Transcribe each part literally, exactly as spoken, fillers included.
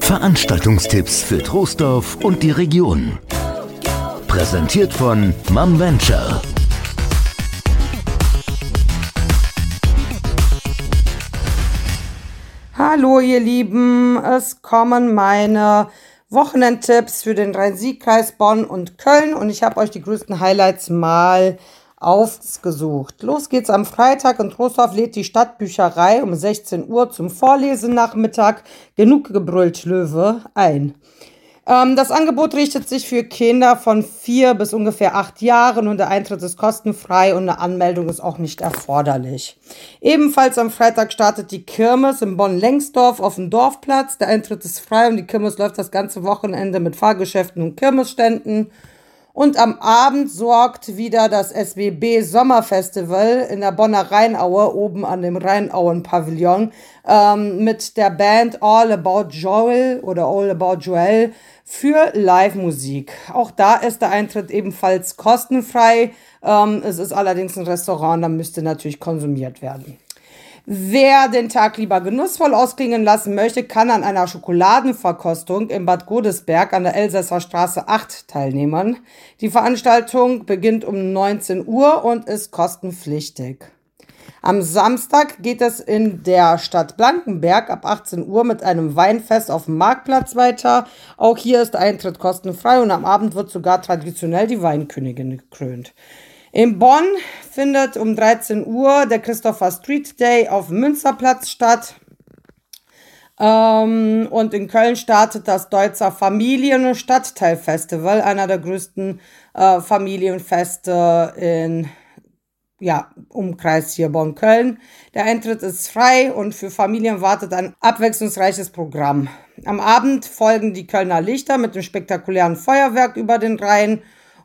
Veranstaltungstipps für Troisdorf und die Region. Präsentiert von Mum Venture. Hallo ihr Lieben, es kommen meine Wochenendtipps für den Rhein-Sieg-Kreis Bonn und Köln und ich habe euch die größten Highlights mal ausgesucht. Los geht's am Freitag. In Troisdorf lädt die Stadtbücherei um sechzehn Uhr zum Vorlesenachmittag Genug gebrüllt, Löwe ein. Ähm, das Angebot richtet sich für Kinder von vier bis ungefähr acht Jahren und der Eintritt ist kostenfrei und eine Anmeldung ist auch nicht erforderlich. Ebenfalls am Freitag startet die Kirmes in Bonn-Lengsdorf auf dem Dorfplatz. Der Eintritt ist frei und die Kirmes läuft das ganze Wochenende mit Fahrgeschäften und Kirmesständen. Und am Abend sorgt wieder das S W B Sommerfestival in der Bonner Rheinaue, oben an dem Rheinauen-Pavillon, ähm, mit der Band All About Joel oder All About Joel für Live-Musik. Auch da ist der Eintritt ebenfalls kostenfrei. Ähm, es ist allerdings ein Restaurant, da müsste natürlich konsumiert werden. Wer den Tag lieber genussvoll ausklingen lassen möchte, kann an einer Schokoladenverkostung in Bad Godesberg an der Elsässer Straße acht teilnehmen. Die Veranstaltung beginnt um neunzehn Uhr und ist kostenpflichtig. Am Samstag geht es in der Stadt Blankenberg ab achtzehn Uhr mit einem Weinfest auf dem Marktplatz weiter. Auch hier ist der Eintritt kostenfrei und am Abend wird sogar traditionell die Weinkönigin gekrönt. In Bonn findet um dreizehn Uhr der Christopher Street Day auf dem Münsterplatz statt. Ähm, und in Köln startet das Deutzer Familien- und Stadtteilfestival, einer der größten äh, Familienfeste in ja, Umkreis hier Bonn-Köln. Der Eintritt ist frei und für Familien wartet ein abwechslungsreiches Programm. Am Abend folgen die Kölner Lichter mit dem spektakulären Feuerwerk über den Rhein.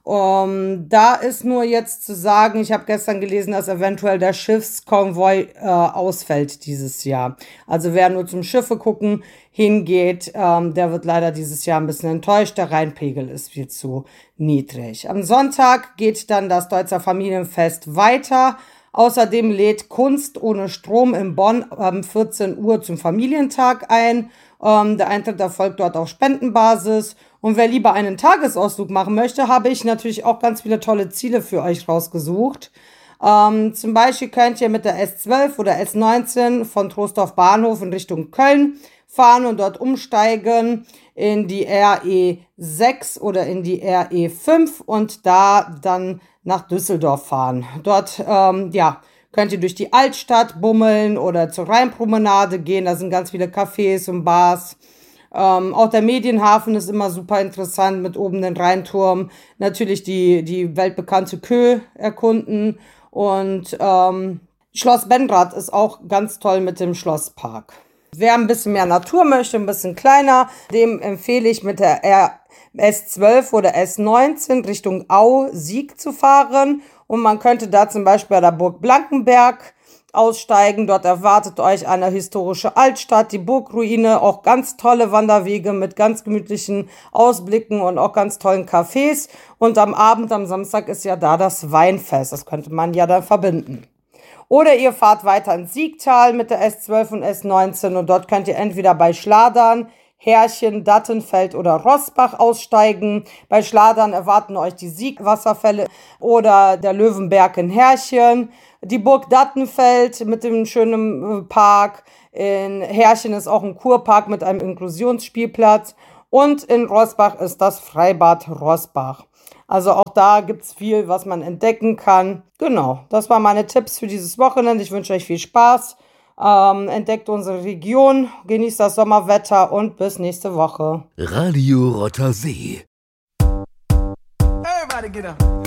Um, da ist nur jetzt zu sagen, ich habe gestern gelesen, dass eventuell der Schiffskonvoi äh, ausfällt dieses Jahr. Also wer nur zum Schiffe gucken hingeht, ähm, der wird leider dieses Jahr ein bisschen enttäuscht. Der Rheinpegel ist viel zu niedrig. Am Sonntag geht dann das Deutzer Familienfest weiter. Außerdem lädt Kunst ohne Strom in Bonn um vierzehn Uhr zum Familientag ein. Ähm, der Eintritt erfolgt dort auf Spendenbasis. Und wer lieber einen Tagesausflug machen möchte, habe ich natürlich auch ganz viele tolle Ziele für euch rausgesucht. Ähm, zum Beispiel könnt ihr mit der S zwölf oder S neunzehn von Troisdorf Bahnhof in Richtung Köln fahren und dort umsteigen in die R E sechs oder in die R E fünf und da dann nach Düsseldorf fahren. Dort, ähm, ja, könnt ihr durch die Altstadt bummeln oder zur Rheinpromenade gehen. Da sind ganz viele Cafés und Bars. Ähm, auch der Medienhafen ist immer super interessant mit oben den Rheinturm. Natürlich die, die weltbekannte Kö erkunden. Und ähm, Schloss Benrath ist auch ganz toll mit dem Schlosspark. Wer ein bisschen mehr Natur möchte, ein bisschen kleiner, dem empfehle ich mit der R S zwölf oder S neunzehn Richtung Au-Sieg zu fahren. Und man könnte da zum Beispiel bei der Burg Blankenberg aussteigen. Dort erwartet euch eine historische Altstadt, die Burgruine, auch ganz tolle Wanderwege mit ganz gemütlichen Ausblicken und auch ganz tollen Cafés. Und am Abend, am Samstag, ist ja da das Weinfest. Das könnte man ja dann verbinden. Oder ihr fahrt weiter ins Siegtal mit der S zwölf und S neunzehn und dort könnt ihr entweder bei Schladern, Härchen, Dattenfeld oder Rossbach aussteigen. Bei Schladern erwarten euch die Siegwasserfälle oder der Löwenberg in Härchen. Die Burg Dattenfeld mit dem schönen Park. In Härchen ist auch ein Kurpark mit einem Inklusionsspielplatz. Und in Rossbach ist das Freibad Rossbach. Also auch da gibt's viel, was man entdecken kann. Genau, das waren meine Tipps für dieses Wochenende. Ich wünsche euch viel Spaß. Ähm, entdeckt unsere Region, genießt das Sommerwetter und bis nächste Woche. Radio Rotter See. Everybody get up.